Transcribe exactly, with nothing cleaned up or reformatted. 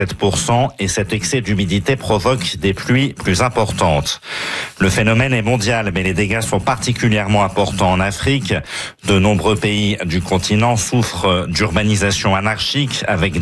sept pour cent et cet excès d'humidité provoque des pluies plus importantes. Le phénomène est mondial, mais les dégâts sont particulièrement importants en Afrique. De nombreux pays du continent souffrent d'urbanisation anarchique avec